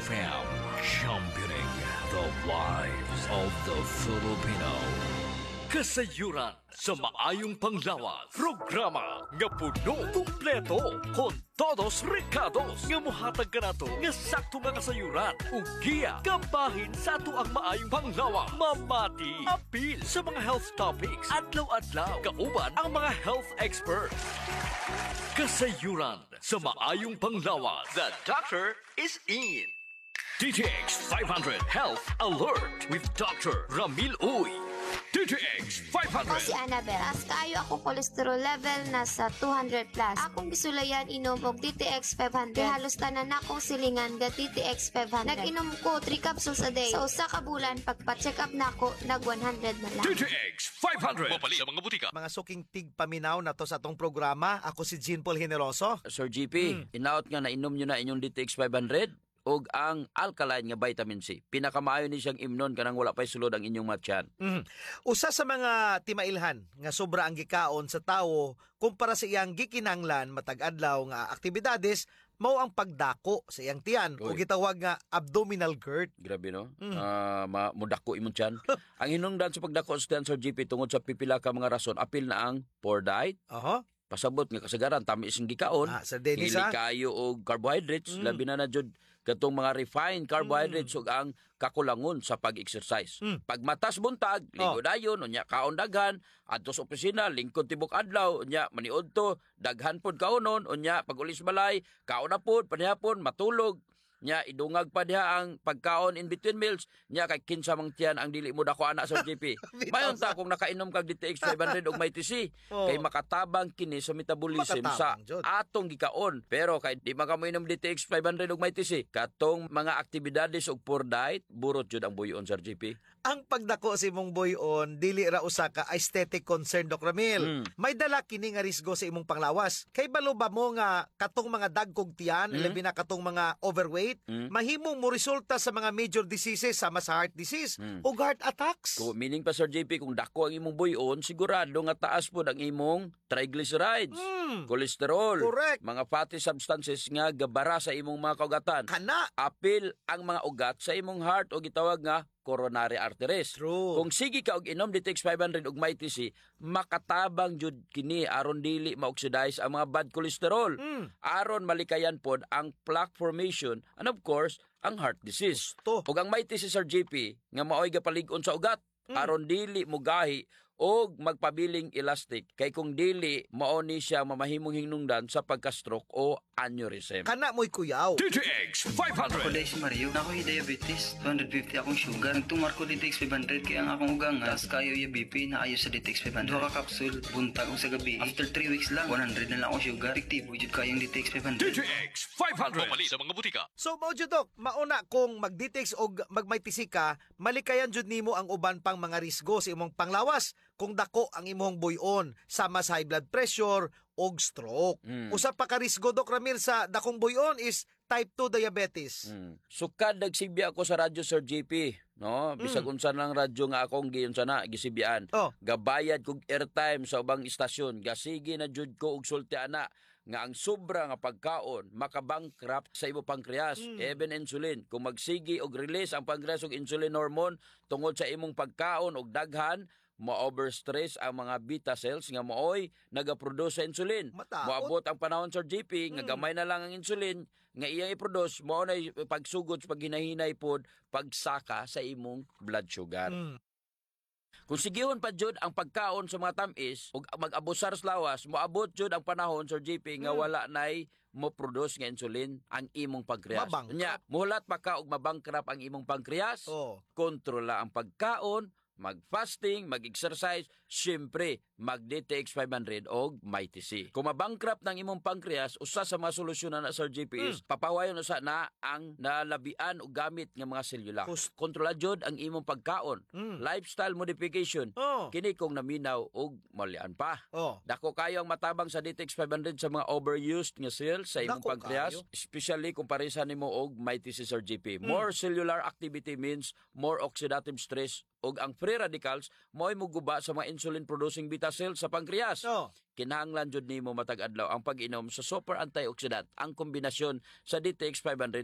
FM, championing the lives of the Filipino. Kasayuran sa maayong panglawas. Programa nga puno, kumpleto, con todos recados nga muhatag ka nato nga sakto nga kasayuran. Ugiya, kabahin sa ato ang maayong panglawas. Mamati, apil sa mga health topics. Adlaw-adlaw, kauban ang mga health experts. Kasayuran sa maayong panglawas. The doctor is in. DTX 500 Health Alert with Dr. Ramil Uy. DTX 500. Ako si Annabel. As kaayo akong cholesterol level nasa 200 plus. Akong gisulayan inom og DTX 500. Halos tanan akong silingan ga DTX 500. Nag-inom ko 3 capsules a day. Sa usa ka bulan pagpa-check up nako nag 100 na lang. DTX 500. Mapali sa mga butika. Mga suking tigpaminaw na to sa atong programa. Ako si Jean Paul Generoso. Sir GP, inaot nga na inom nyo na inyong DTX 500 og ang alkaline nga vitamin C. Pinakamaayo ni siyang imnon kanang wala pay sulod ang inyong matyan. Usa sa mga timailhan nga sobra ang gikaon sa tawo kumpara sa iyang gikinanglan matag adlaw nga aktibidades mao ang pagdako sa iyang tiyan o gitawag nga abdominal GERD. Grabe no? Mudako imong tiyan. Ang hinungdan sa pagdako sa tiyan, Sir GP, tungod sa pipila ka mga rason, apil na ang poor diet. Pasabot nga kasagaran tamis ang gikaon, sa Dennis, hili kayo og carbohydrates, labi na jud katong mga refined carbohydrates ug ang kakulangon sa pag-exercise. Pag matas buntag, ligo dayon, unya kaon daghan, adto sa opisina, lingkod tibok adlaw, unya maniud to, daghan pod kaonon, unya pag ulis balay, kaon na pod, panihapon, matulog. Nya idungag pa diha ang pagkaon in between meals, nya kay kinsa mang tiyan ang dili mo dako ana sa GP. Mayon ta kung nakainom kag DTX 500 og may TC, kay makatabang kini sa metabolism sa atong gikaon. Pero kay di man ka mo inom DTX 500 og may TC, katong mga aktibidades og poor diet, burot jud ang buyon sa GP. Ang pagdako sa imong buyon dili ra usa ka aesthetic concern, Dr. Ramil. May dala kini nga risgo sa imong panglawas. Kay balo ba mo nga katong mga dagkog tiyan, labi na katong mga overweight, mahimong mo resulta sa mga major diseases sama sa heart disease o heart attacks. So, meaning pa, Sir JP, kung dako ang imong buyon, sigurado nga taas po ang imong triglycerides, cholesterol, correct, mga fatty substances nga gabara sa imong mga kaugatan. Kana Apil ang mga ugat sa imong heart o gitawag nga coronary arteries. True. Kung sige ka og inom DTX 500 og may TC, makatabang jud kini aron dili ma-oxidize ang mga bad cholesterol. Aron malikayan pod ang plaque formation and of course ang heart disease. Ug ang may TC, Sir JP, nga maoy gapalig-on sa ugat aron dili mo gahi og magpabiling elastic, kay kung dili mao ni siya mamahimong hinungdan sa pagka-stroke o aneurysm. kana mo'y kuyaw. DTX 500. Ako dahil si Mario, na ako'y diabetes, 250 akong sugar. Nagtumar ko DTX 500 kaya ang akong ugang tas kayo yung BP na ayo sa DTX 500. Duha ka kapsul, buntag ko sa gabi. After 3 weeks lang, 100 na lang akong sugar. Efektibo jud kayong DTX 500. DTX 500. Mapali sa mga butika. So mao jud dok, mauna kung mag-DTX o magmaytisi ka, malikayan jud nimo ang uban pang mga risgo sa imong panglawas kung dako ang imong buyon sama sa high blood pressure og stroke. Usa pa ka risgo, Dok Ramil, sa dakong buyon is type 2 diabetes. Sukad nagsibya ako sa radyo, Sir JP, no? Bisag unsa lang radyo nga akong giyon sana gisibyan. Gabayad kog airtime sa ubang istasyon, gasige na jud ko og sulti ana nga ang sobra nga pagkaon makabankrupt sa imo pankreas, even insulin. Kung magsigi og release ang pankreas og insulin hormone tungod sa imong pagkaon og daghan, ma-overstress ang mga beta cells nga mooy nagaproduce sa insulin. Moabot ang panahon, Sir JP, nga gamay na lang ang insulin nga iyang i-produce, mao na pagsugod sa paghinahinay pod pagsaka sa imong blood sugar. Kung sigihon pa jud ang pagkaon sa mga tamis ug mag-abusar sa lawas, moabot jud ang panahon, Sir JP, nga wala nay mo produce nga insulin ang imong pankreas. Nya, muhulat pa ka og mabankrupt ang imong pankreas. Kontrola ang pagkaon, mag-fasting, mag-exercise, syempre, mag-DTX 500 o may TC. Kung mabankrupt ng imong pankreas, usa sa mga solusyon na Sir JP is papawayon usa na ang nalabian o gamit ng mga selula. Kontrola jud ang imong pagkaon. Lifestyle modification. Kini kung naminaw og malian pa. Dako kayo ang matabang sa DTX 500 sa mga overused nga cells sa imong pankreas, especially kung parisan nimo og may TC, Sir JP. More cellular activity means more oxidative stress ug ang free radicals mo'y muguba sa mga insulin producing beta cells sa pankreas. Kinahanglan jud nimo matag adlaw ang pag-inom sa super antioxidant, ang kombinasyon sa DTX 500